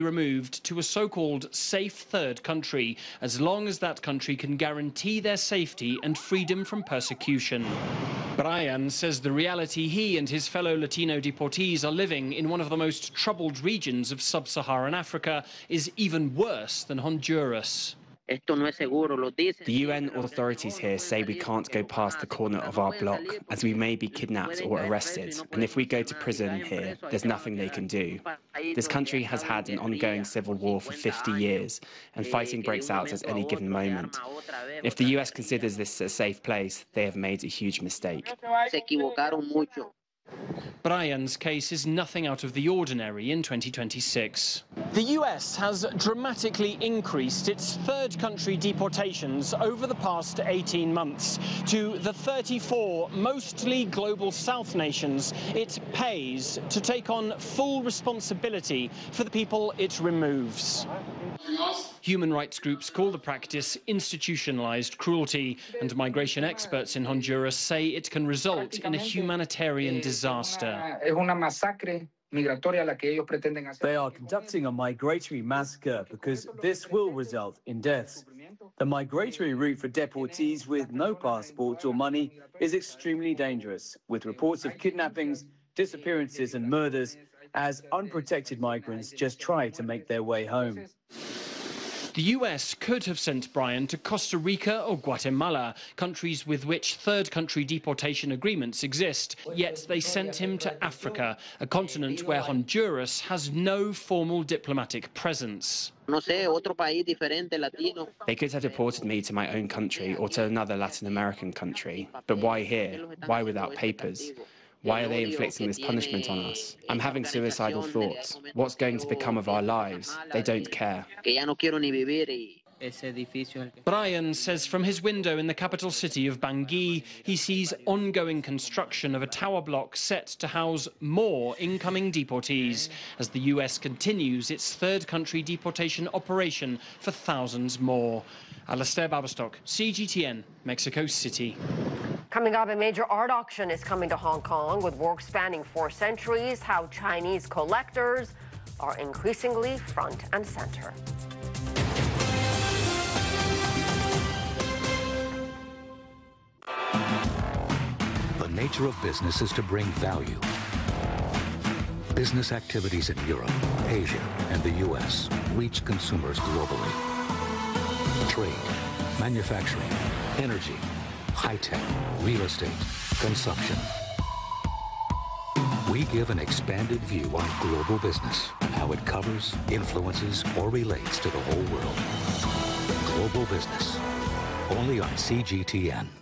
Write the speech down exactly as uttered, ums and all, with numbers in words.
removed to a so-called safe third country, as long as that country can guarantee their safety and freedom from persecution. Brian says the reality he and his fellow Latino deportees are living in one of the most troubled regions of sub-Saharan Africa is even worse than Honduras. The U N authorities here say we can't go past the corner of our block, as we may be kidnapped or arrested, and if we go to prison here, there's nothing they can do. This country has had an ongoing civil war for fifty years, and fighting breaks out at any given moment. If the U S considers this a safe place, they have made a huge mistake. Brian's case is nothing out of the ordinary in twenty twenty-six. The U S has dramatically increased its third country deportations over the past eighteen months. To the thirty-four mostly global South nations, it pays to take on full responsibility for the people it removes. Human rights groups call the practice institutionalized cruelty, and migration experts in Honduras say it can result in a humanitarian disaster. They are conducting a migratory massacre because this will result in deaths. The migratory route for deportees with no passports or money is extremely dangerous, with reports of kidnappings, disappearances and murders as unprotected migrants just try to make their way home. The U S could have sent Brian to Costa Rica or Guatemala, countries with which third country deportation agreements exist, yet they sent him to Africa, a continent where Honduras has no formal diplomatic presence. They could have deported me to my own country or to another Latin American country, but why here? Why without papers? Why are they inflicting this punishment on us? I'm having suicidal thoughts. What's going to become of our lives? They don't care. Brian says from his window in the capital city of Bangui, he sees ongoing construction of a tower block set to house more incoming deportees as the U S continues its third country deportation operation for thousands more. Alastair Babastock, C G T N, Mexico City. Coming up, a major art auction is coming to Hong Kong with work spanning four centuries, how Chinese collectors are increasingly front and center. The nature of business is to bring value. Business activities in Europe, Asia, and the U S reach consumers globally. Trade, manufacturing, energy, high-tech, real estate, consumption. We give an expanded view on global business, how it covers, influences, or relates to the whole world. Global business, only on C G T N.